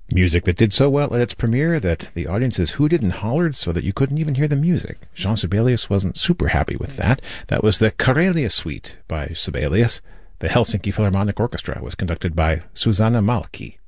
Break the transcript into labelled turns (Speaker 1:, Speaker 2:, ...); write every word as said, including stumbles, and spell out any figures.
Speaker 1: Music that did so well at its premiere that the audiences hooted and hollered so that you couldn't even hear the music. Jean Sibelius wasn't super happy with that. That was the Karelia Suite by Sibelius. The Helsinki Philharmonic Orchestra was conducted by Susanna Malki.